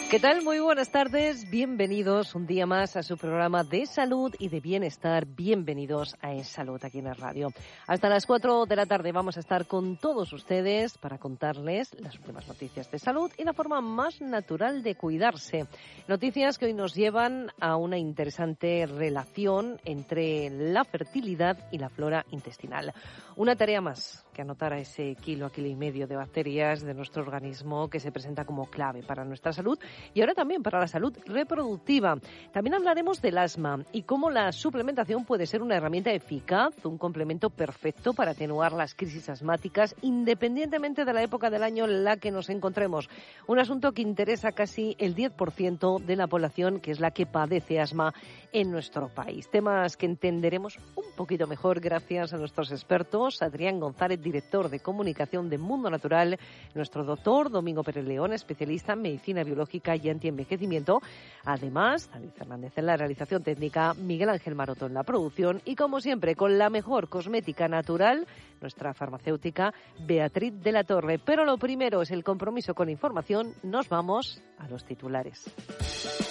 ¿Qué tal? Muy buenas tardes. Bienvenidos un día más a su programa de salud y de bienestar. Bienvenidos a Es Salud aquí en el radio. Hasta las 4 de la tarde vamos a estar con todos ustedes para contarles las últimas noticias de salud y la forma más natural de cuidarse. Noticias que hoy nos llevan a una interesante relación entre la fertilidad y la flora intestinal. Una tarea más que anotar a ese kilo y medio de bacterias de nuestro organismo que se presenta como clave para nuestra salud y ahora también para la salud reproductiva. También hablaremos del asma y cómo la suplementación puede ser una herramienta eficaz, un complemento perfecto para atenuar las crisis asmáticas independientemente de la época del año en la que nos encontremos. Un asunto que interesa casi el 10% de la población, que es la que padece asma en nuestro país. Temas que entenderemos un poquito mejor gracias a nuestros expertos, Adrián González, director de comunicación de Mundo Natural, nuestro doctor Domingo Pérez León, especialista en medicina biológica y antienvejecimiento. Además, David Fernández en la realización técnica, Miguel Ángel Maroto en la producción y, como siempre, con la mejor cosmética natural, nuestra farmacéutica Beatriz de la Torre. Pero lo primero es el compromiso con la información. Nos vamos a los titulares.